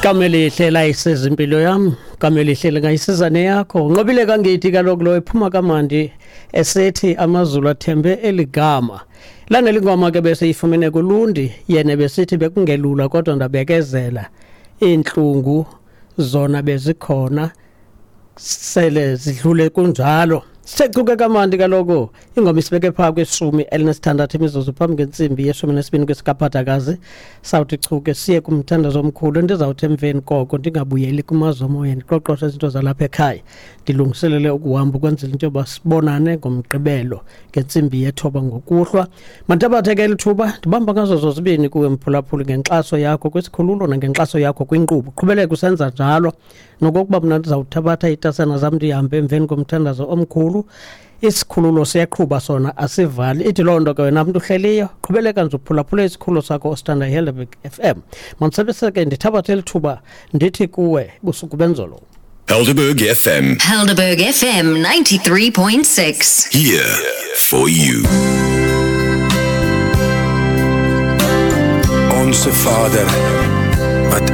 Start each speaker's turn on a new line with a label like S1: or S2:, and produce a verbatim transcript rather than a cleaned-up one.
S1: Kamelihle la isiza impilo yami, kamelihle ngayisizane yakho. Nqobile kangithi kaloku lo ephuma kamandi esethi amazulu athembe eligama. Lana lingoma ke bese ifumene kuLundi yena besithi bekungelula kodwa ndabekezela. Inhlungu zona bezikhona sele zidlule kunjalo. Sequke kamandi kaloku ingoma isibeke pha kweshumi elinesithandathu imizuzu phambi kwensimbi yeshumi nesibini kwesikaphathakazi sawuthi chuke siye kumthandazo omkhulu ndizawuthi emveni koko ndingabuyeli kumazo moya ndiqoqoshe izinto zalapha ekhaya ndilungiselele ukuhamba ukwenzela into yoba sibonane ngomgqibelo ngensimbi yethoba ngokuhlwa mantabatheke lithuba ndibamba ngazo zozibini kuwe mphulaphuli ngenxaso yakho kwisikhululo nangenxaso yakho kwinkqubo qhubeleke usenza njalo nokokuba mna ndizawuthabatha itasana zam ndihambe emveni komthandazo omkhulu isikhululo siyaqhuba sona asivali ithi loo nto ke wena mntu uhleliyo qhubeleka nje uphulaphula isikhululo sakho osithanda iHelderberg F M mandisebenziseke ndithabathe lithuba ndithi kuwe busuku benzolo
S2: Helderberg F M.
S3: Helderberg F M ninety-three point six.
S2: Here for you.
S4: Onze Vader